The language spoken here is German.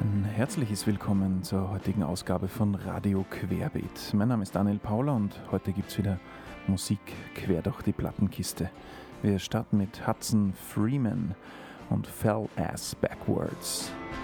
Ein herzliches Willkommen zur heutigen Ausgabe von Radio Querbeet. Mein Name ist Daniel Pauler und heute gibt es wieder Musik quer durch die Plattenkiste. Wir starten mit Hudson Freeman und Fell Ass Backwards.